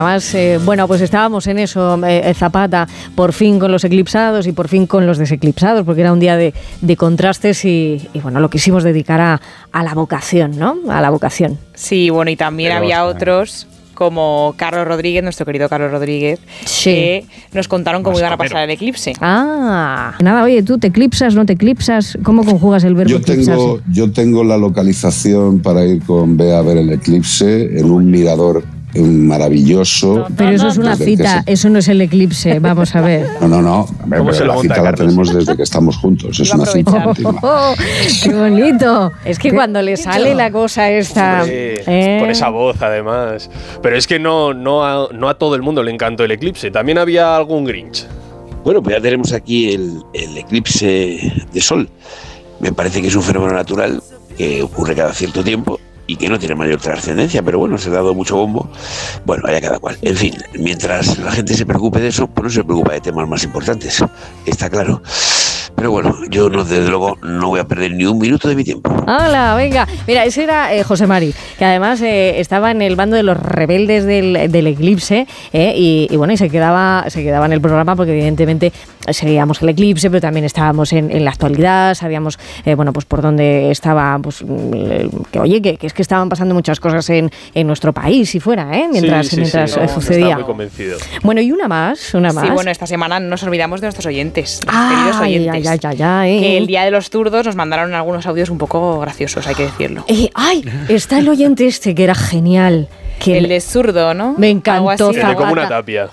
Además, bueno, pues estábamos en eso, Zapata, por fin con los eclipsados y por fin con los deseclipsados, porque era un día de contrastes y bueno, lo quisimos dedicar a la vocación, ¿no? A la vocación. Sí, bueno, y también había otros como Carlos Rodríguez, nuestro querido Carlos Rodríguez, sí, que nos contaron cómo iban a pasar el eclipse. Nada, oye, ¿tú te eclipsas, no te eclipsas? ¿Cómo conjugas el verbo eclipsarse? Yo tengo la localización para ir con Bea a ver el eclipse en un mirador maravilloso. Pero eso es una cita, eso no es el eclipse, vamos a ver. No. Pero la cita la tenemos desde que estamos juntos, es una cita íntima. ¡Qué bonito! Es que cuando le sale la cosa esta... Con esa voz, además. Pero es que no a todo el mundo le encantó el eclipse. También había algún Grinch. Bueno, pues ya tenemos aquí el eclipse de sol. Me parece que es un fenómeno natural que ocurre cada cierto tiempo y que no tiene mayor trascendencia, pero bueno, se ha dado mucho bombo. Bueno, allá cada cual. En fin, mientras la gente se preocupe de eso, pues no se preocupa de temas más importantes, está claro. Pero bueno, yo desde luego no voy a perder ni un minuto de mi tiempo. ¡Hala, venga! Mira, ese era José Mari, que además estaba en el bando de los rebeldes del eclipse, y bueno, y se quedaba en el programa porque evidentemente seguíamos el eclipse, pero también estábamos en la actualidad, sabíamos, bueno, pues por dónde estaba, pues que es que estaban pasando muchas cosas en nuestro país y fuera, mientras sucedía. Estaba muy convencido. Bueno, y una más. Sí, bueno, esta semana no nos olvidamos de nuestros oyentes, queridos oyentes. Que el día de los zurdos nos mandaron algunos audios un poco graciosos, hay que decirlo. Está el oyente este que era genial. El de zurdo, ¿no? Me encantó. Zapata. Como una tapia.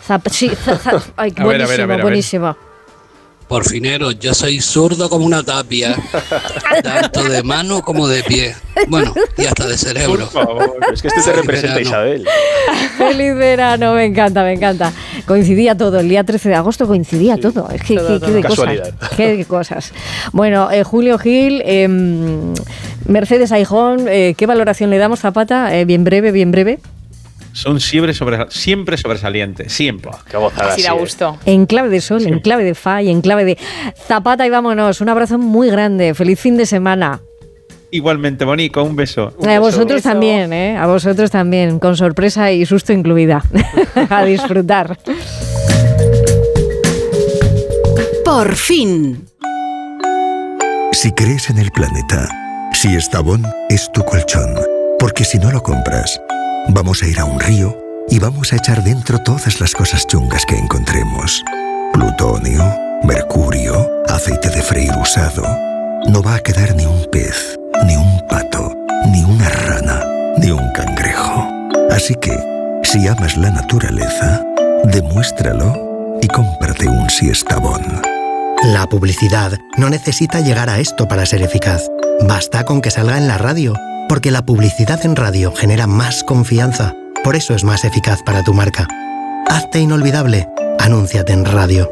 Buenísimo. Porfineros, yo soy zurdo como una tapia, tanto de mano como de pie. Bueno, y hasta de cerebro. Por favor, es que te representa Isabel. Feliz verano, me encanta. Coincidía todo, el día 13 de agosto coincidía todo. Es que qué de cosas. Bueno, Julio Gil, Mercedes Aijón, ¿qué valoración le damos, Zapata? Bien breve. Son siempre sobresalientes, siempre. Qué gozada. Así da gusto. En clave de sol, en clave de fa y en clave de Zapata y vámonos. Un abrazo muy grande. Feliz fin de semana. Igualmente, Bonico, un beso. A vosotros también, a vosotros también, con sorpresa y susto incluida. A disfrutar. Por fin. Si crees en el planeta, si Estavón es tu colchón, porque si no lo compras, vamos a ir a un río y vamos a echar dentro todas las cosas chungas que encontremos. Plutonio, mercurio, aceite de freír usado. No va a quedar ni un pez, ni un pato, ni una rana, ni un cangrejo. Así que, si amas la naturaleza, demuéstralo y cómprate un Siestabón. La publicidad no necesita llegar a esto para ser eficaz. Basta con que salga en la radio, porque la publicidad en radio genera más confianza. Por eso es más eficaz para tu marca. Hazte inolvidable. Anúnciate en radio.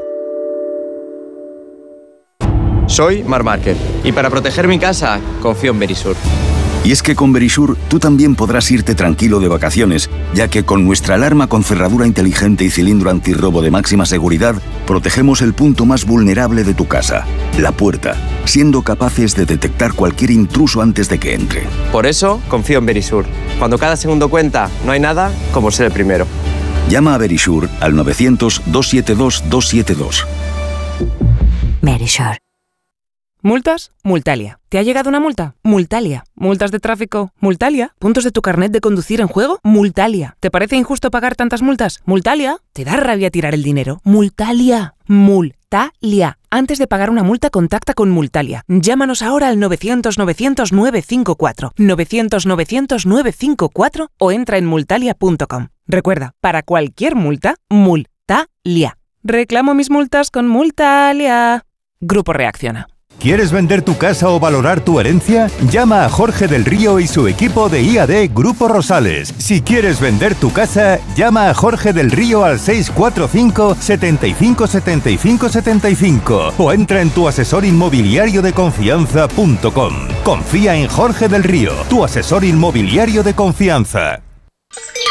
Soy Marc Márquez y para proteger mi casa confío en Verisur. Y es que con Verisur tú también podrás irte tranquilo de vacaciones, ya que con nuestra alarma con cerradura inteligente y cilindro antirrobo de máxima seguridad, protegemos el punto más vulnerable de tu casa, la puerta, siendo capaces de detectar cualquier intruso antes de que entre. Por eso confío en Verisur. Cuando cada segundo cuenta, no hay nada como ser el primero. Llama a Verisur al 900-272-272. Verisur. ¿Multas? Multalia. ¿Te ha llegado una multa? Multalia. ¿Multas de tráfico? Multalia. ¿Puntos de tu carnet de conducir en juego? Multalia. ¿Te parece injusto pagar tantas multas? Multalia. ¿Te da rabia tirar el dinero? Multalia. Multalia. Antes de pagar una multa, contacta con Multalia. Llámanos ahora al 900-900-954. 900-900-954 o entra en multalia.com. Recuerda, para cualquier multa, Multalia. Reclamo mis multas con Multalia. Grupo Reacciona. ¿Quieres vender tu casa o valorar tu herencia? Llama a Jorge del Río y su equipo de IAD Grupo Rosales. Si quieres vender tu casa, llama a Jorge del Río al 645 75 75 75 o entra en tuasesorinmobiliariodeconfianza.com. Confía en Jorge del Río, tu asesor inmobiliario de confianza.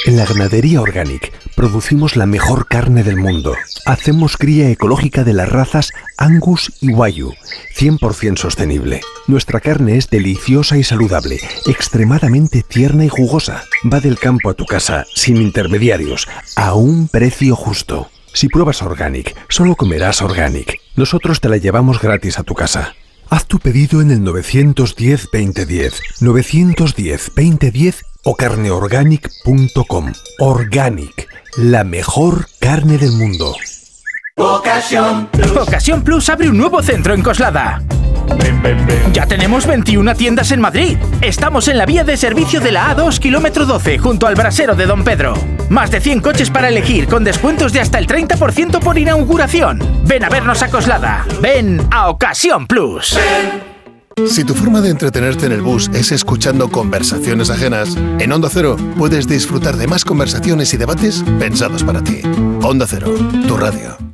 En la ganadería Organic producimos la mejor carne del mundo. Hacemos cría ecológica de las razas Angus y Wagyu, 100% sostenible. Nuestra carne es deliciosa y saludable, extremadamente tierna y jugosa. Va del campo a tu casa, sin intermediarios, a un precio justo. Si pruebas Organic, solo comerás Organic. Nosotros te la llevamos gratis a tu casa. Haz tu pedido en el 910-2010, 910-2010 o carneorganic.com. Organic, la mejor carne del mundo. Ocasión Plus abre un nuevo centro en Coslada. Ya tenemos 21 tiendas en Madrid. Estamos en la vía de servicio de la A2, kilómetro 12, junto al brasero de Don Pedro. Más de 100 coches para elegir, con descuentos de hasta el 30% por inauguración. Ven a vernos a Coslada. Ven a Ocasión Plus. Si tu forma de entretenerte en el bus es escuchando conversaciones ajenas, en Onda Cero puedes disfrutar de más conversaciones y debates pensados para ti. Onda Cero, tu radio.